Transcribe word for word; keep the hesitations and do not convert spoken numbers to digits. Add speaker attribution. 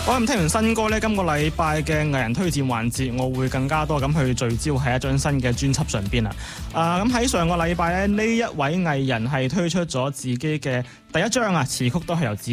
Speaker 1: 好，咁聽完新歌呢，今個禮拜嘅藝人推薦環節，我會更加多咁去聚焦喺一張新嘅專輯上邊啊！啊，咁喺上個禮拜呢，呢一位藝人係推出咗自己嘅第一張啊詞曲，都係由自己